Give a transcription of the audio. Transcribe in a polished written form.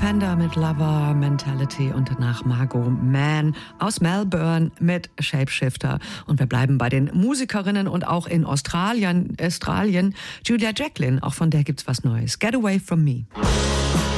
Panda mit Lover Mentality und danach Margot Mann aus Melbourne mit Shapeshifter. Und wir bleiben bei den Musikerinnen und auch in Australien, Julia Jacklin, auch von der gibt's was Neues. Get Away From Me.